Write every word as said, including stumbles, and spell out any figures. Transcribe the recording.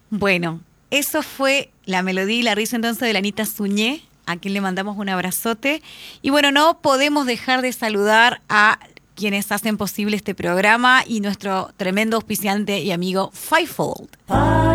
Bueno, eso fue la melodía y la risa entonces de la Anita Suñé, a quien le mandamos un abrazote. Y bueno, no podemos dejar de saludar a quienes hacen posible este programa y nuestro tremendo auspiciante y amigo Fivefold.